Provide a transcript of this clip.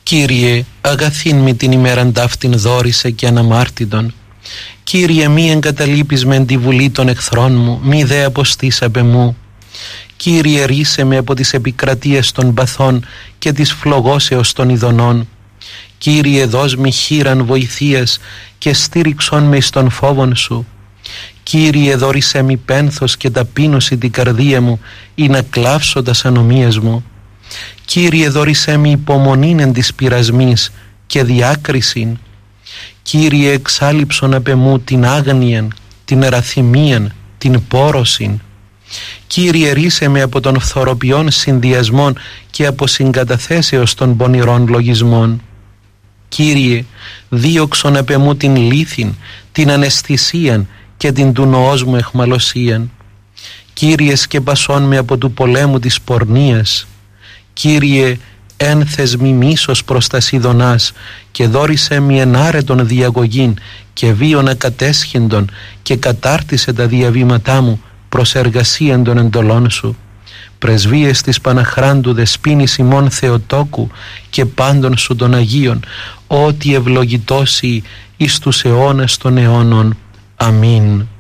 Κύριε, αγαθήν μη την ημέραν ταύτην δόρισε και αναμάρτητον. Κύριε, μη εγκαταλείπεις μεν τη βουλή των εχθρών μου, μη δε αποστείς απ' εμού. Κύριε, ρίσε με από τις επικρατείες των παθών και της φλογώσεως των ειδονών. Κύριε, δώσ' μη χείραν βοηθείας και στήριξον με εις των φόβων σου. Κύριε, δώρισέ μη πένθος και ταπείνωση την καρδία μου, ή να κλάψω τας ανομίες μου. Κύριε, δώρισέ μη υπομονήν εν της πειρασμής και διάκρισιν. Κύριε, εξάλειψον απ' εμού την άγνοιαν, την εραθυμίαν, την πόρωσιν. Κύριε, ρίσε με από των φθοροποιών συνδυασμών και από συγκαταθέσεως των πονηρών λογισμών. Κύριε, δίωξον απ' εμού την λύθην, την αναισθησίαν και την του νοός μου εχμαλωσίαν. Κύριε, σκεπασών με από του πολέμου της πορνείας. Κύριε, ένθες μη μίσος προς τας ειδονάς και δώρισε μη ενάρετον διαγωγήν και βίων ακατέσχυντον και κατάρτισε τα διαβήματά μου προς εργασίαν των εντολών σου. Πρεσβείες της Παναχράντου δεσποίνης ημών Θεοτόκου και πάντων σου των Αγίων, ότι ευλογητώσει εις τους αιώνας των αιώνων. Αμήν.